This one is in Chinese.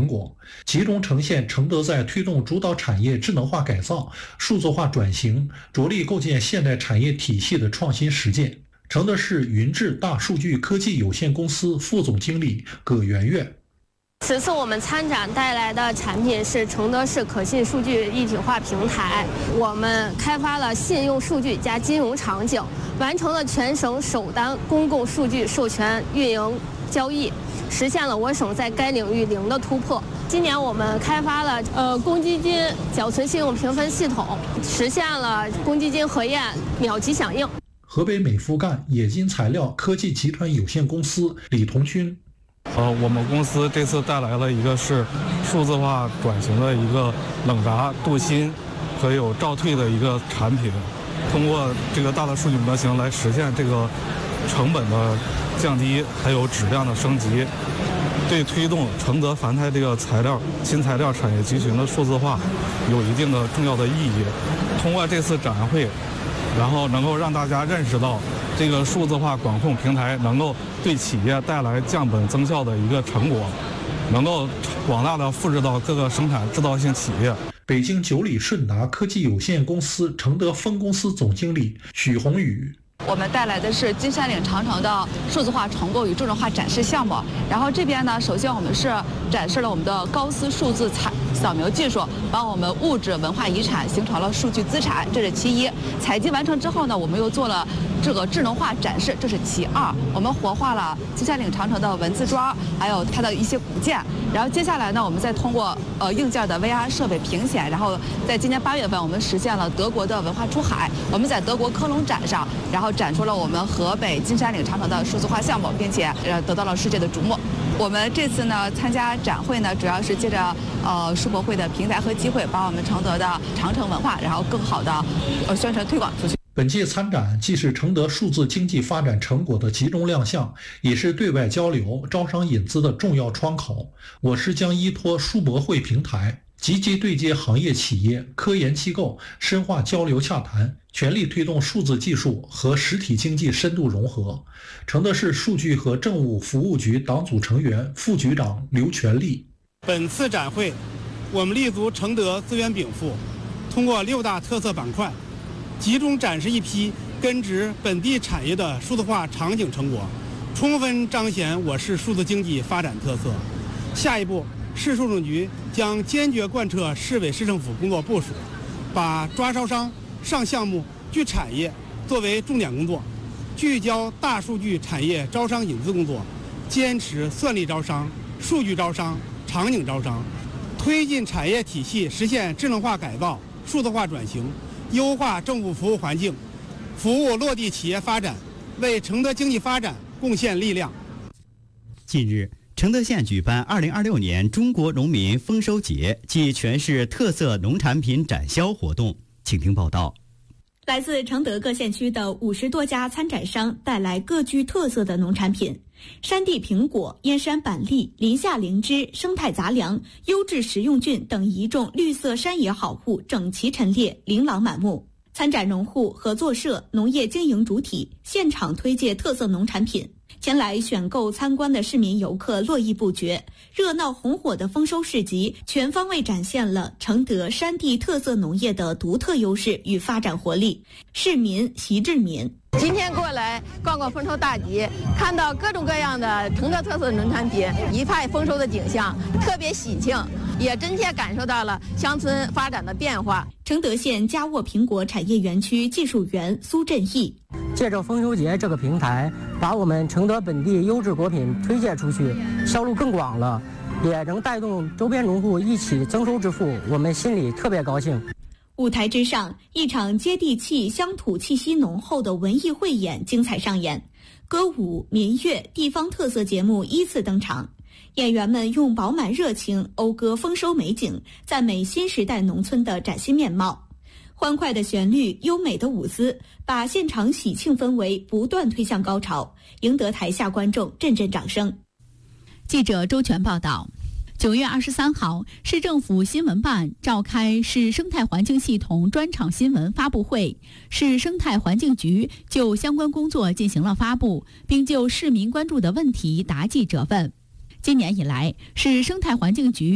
成果，集中呈现承德在推动主导产业智能化改造、数字化转型，着力构建现代产业体系的创新实践。承德市云智大数据科技有限公司副总经理葛媛媛。 此次我们参展带来的产品是承德市可信数据一体化平台，我们开发了信用数据加金融场景，完成了全省首单公共数据授权运营交易，实现了我省在该领域零的突破。今年我们开发了公积金缴存信用评分系统，实现了公积金核验秒级响应。 河北美孚赣冶金材料科技集团有限公司李同军。 我们公司这次带来了一个是数字化转型的一个冷轧镀锌和有照退的一个产品，通过这个大的数据模型来实现这个成本的降低，还有质量的升级，对推动承德繁胎这个新材料产业集群的数字化有一定的重要的意义。通过这次展会，然后能够让大家认识到这个数字化管控平台能够对企业带来降本增效的一个成果，能够广大的复制到各个生产制造性企业。 北京九里顺达科技有限公司承德分公司总经理许宏宇。 我们带来的是金山岭长城的数字化重构与智能化展示项目。然后这边呢，首先我们是展示了我们的高斯数字扫描技术，把我们物质文化遗产形成了数据资产，这是其一。采集完成之后呢，我们又做了这个智能化展示，这是其二。我们活化了金山岭长城的文字桩，还有它的一些古建。然后接下来呢，我们再通过硬件的 VR 设备屏显，然后在今年8月份，我们实现了德国的文化出海。我们在德国科隆展上，然后展出了我们河北金山岭长城的数字化项目，并且得到了世界的瞩目。我们这次呢参加展会呢，主要是借着世博会的平台和机会，把我们承德的长城文化，然后更好的宣传推广出去。 本届参展既是承德数字经济发展成果的集中亮相，也是对外交流、招商引资的重要窗口。我市将依托数博会平台，积极对接行业企业、科研机构，深化交流洽谈，全力推动数字技术和实体经济深度融合。承德市数据和政务服务局党组成员、副局长刘全利。 本次展会，我们立足承德资源禀赋，通过6大特色板块，集中展示一批根植本地产业的数字化场景成果，充分彰显我市数字经济发展特色。下一步，市数总局将坚决贯彻市委市政府工作部署，把抓招商、上项目、聚产业作为重点工作，聚焦大数据产业招商引资工作，坚持算力招商、数据招商、场景招商，推进产业体系实现智能化改造、数字化转型，优化政府服务环境，服务落地企业发展，为承德经济发展贡献力量。 近日，承德县举办2026年中国农民丰收节暨全市特色农产品展销活动，请听报道。 来自承德各县区的50多家参展商带来各具特色的农产品，山地苹果、燕山板栗、林下灵芝、生态杂粮、优质食用菌等一众绿色山野好物整齐陈列，琳琅满目。参展农户、合作社、农业经营主体现场推介特色农产品，前来选购参观的市民游客络绎不绝。热闹红火的丰收市集全方位展现了承德山地特色农业的独特优势与发展活力。市民席志民： 今天过来逛逛丰收大集，看到各种各样的承德特色农产品，一派丰收的景象，特别喜庆，也真切感受到了乡村发展的变化。 承德县嘉沃苹果产业园区技术员苏振义： 借着丰收节这个平台，把我们承德本地优质果品推介出去，销路更广了，也能带动周边农户一起增收致富，我们心里特别高兴。 舞台之上，一场接地气、乡土气息浓厚的文艺汇演精彩上演，歌舞、民乐、地方特色节目依次登场。演员们用饱满热情讴歌丰收美景，赞美新时代农村的崭新面貌。欢快的旋律、优美的舞姿，把现场喜庆氛围不断推向高潮，赢得台下观众阵阵掌声。 记者周全报道。9月23号，市政府新闻办召开市生态环境系统专场新闻发布会，市生态环境局就相关工作进行了发布，并就市民关注的问题答记者问。今年以来，市生态环境局